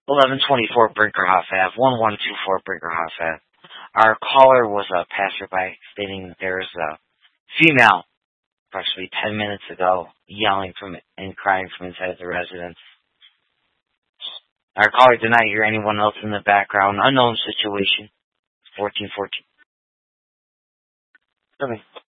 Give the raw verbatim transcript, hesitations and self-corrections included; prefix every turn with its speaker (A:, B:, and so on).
A: eleven twenty-four Brinkerhoff Ave, one one two four Brinkerhoff Ave. Our caller was a passerby stating that there is a female approximately ten minutes ago yelling from and crying from inside the residence. Our caller did not hear anyone else in the background. Unknown situation. fourteen fourteen. Come in.